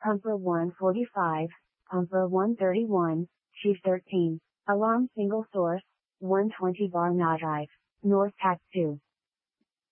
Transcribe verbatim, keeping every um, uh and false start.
Pumper one forty-five, Pumper one thirty-one, Chief thirteen, Alarm single source, one twenty bar not drive, North Tack two.